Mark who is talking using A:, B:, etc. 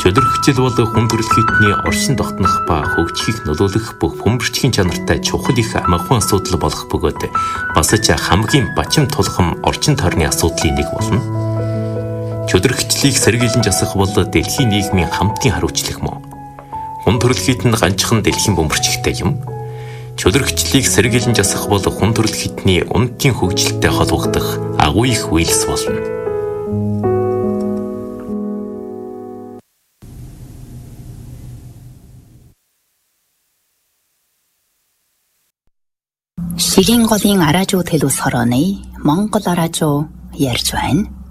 A: Чөлөрхөцөл бол хүн төрөлхтний оршин тогтнох ба хөгжихийг нөлөөлөх бүх бөмбөрчгийн чанартай чухал их амархан асуудал болох бөгөөд бас ч хамгийн бачим тулхам орчин тойрны асуудлын нэг болно. Чөлөрхөцлийг сэргийлэн засах бол дэлхийн нийгмийн хамтын хариуцлага мөн. Хүн төрөлхт нь ганцхан дэлхийн бөмбөрчгтэй юм. Чөлөрхөцлийг сэргийлэн засах бол хүн төрөлхтний үнэтийн хөгжилтэй холбогдох агуу их үйлс болно.
B: Шигийн голын араажуу төлөс хорооны Монгол араажуу ярьж байна.